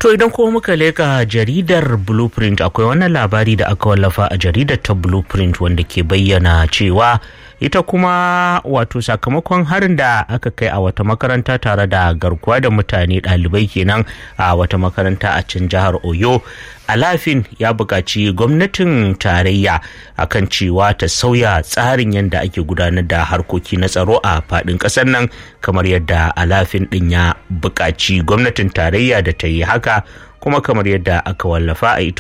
To idan kuma muka leka jaridar Blueprint, akwai wannan labari da aka wallafa a jaridar ta Blueprint wanda ke bayyana cewa ita kuma wato sakamakon harin da aka kai a wata makaranta tare da garkuwa da mutane ɗalibai kenan a wata makaranta a can jihar Oyo. Alafin ya buƙaci gwamnatin tarayya akan cewa ta sauya tsarin yadda ake gudanar da harkoki na tsaro a faɗin ƙasar nan, kamar yadda Alafin ɗin ya buƙaci gwamnatin tarayya da ta yi haka, kuma kamar yadda aka wallafa a ita